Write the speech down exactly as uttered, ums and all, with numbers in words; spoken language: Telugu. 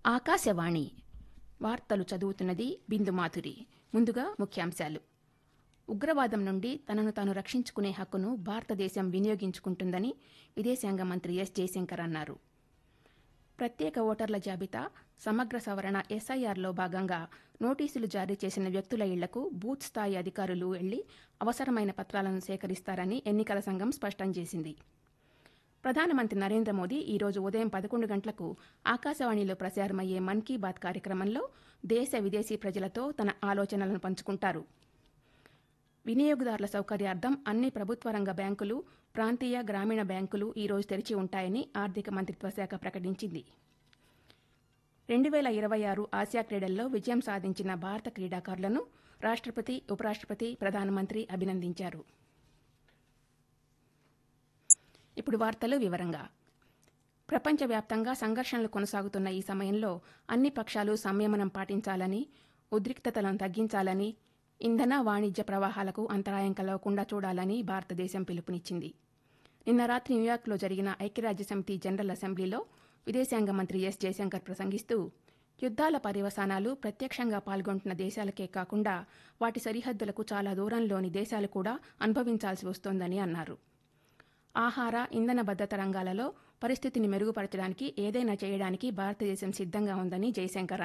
ఆకాశవాణి వార్తలు చదువుతున్నది బిందుమాధురి. ముందుగా ముఖ్యాంశాలు. ఉగ్రవాదం నుండి తనను తాను రక్షించుకునే హక్కును భారతదేశం వినియోగించుకుంటుందని విదేశాంగ మంత్రి ఎస్ జయశంకర్ అన్నారు. ప్రత్యేక ఓటర్ల జాబితా సమగ్ర సవరణ ఎస్ఐఆర్లో భాగంగా నోటీసులు జారీ చేసిన వ్యక్తుల ఇళ్లకు బూత్ స్థాయి అధికారులు వెళ్లి అవసరమైన పత్రాలను సేకరిస్తారని ఎన్నికల సంఘం స్పష్టం చేసింది. ప్రధానమంత్రి నరేంద్ర మోదీ ఈరోజు ఉదయం పదకొండు గంటలకు ఆకాశవాణిలో ప్రసారమయ్యే మన్ కీ బాత్ కార్యక్రమంలో దేశ విదేశీ ప్రజలతో తన ఆలోచనలను పంచుకుంటారు. వినియోగదారుల సౌకర్యార్థం అన్ని ప్రభుత్వ రంగ బ్యాంకులు, ప్రాంతీయ గ్రామీణ బ్యాంకులు ఈరోజు తెరిచి ఉంటాయని ఆర్థిక మంత్రిత్వ శాఖ ప్రకటించింది. రెండు వేల ఇరవై ఆరు ఆసియా క్రీడల్లో విజయం సాధించిన భారత క్రీడాకారులను రాష్ట్రపతి, ఉపరాష్ట్రపతి, ప్రధానమంత్రి అభినందించారు. ఇప్పుడు వార్తలు వివరంగా. ప్రపంచవ్యాప్తంగా సంఘర్షణలు కొనసాగుతున్న ఈ సమయంలో అన్ని పక్షాలు సంయమనం పాటించాలని, ఉద్రిక్తతలను తగ్గించాలని, ఇంధన వాణిజ్య ప్రవాహాలకు అంతరాయం కలగకుండా చూడాలని భారతదేశం పిలుపునిచ్చింది. నిన్న రాత్రి న్యూయార్క్లో జరిగిన ఐక్యరాజ్యసమితి జనరల్ అసెంబ్లీలో విదేశాంగ మంత్రి ఎస్ జయశంకర్ ప్రసంగిస్తూ, యుద్ధాల పర్యవసానాలు ప్రత్యక్షంగా పాల్గొంటున్న దేశాలకే కాకుండా వాటి సరిహద్దులకు చాలా దూరంలోని దేశాలు కూడా అనుభవించాల్సి వస్తోందని అన్నారు. ఆహార, ఇంధన భద్రత రంగాలలో పరిస్థితిని మెరుగుపరచడానికి ఏదైనా చేయడానికి భారతదేశం సిద్ధంగా ఉందని జయశంకర్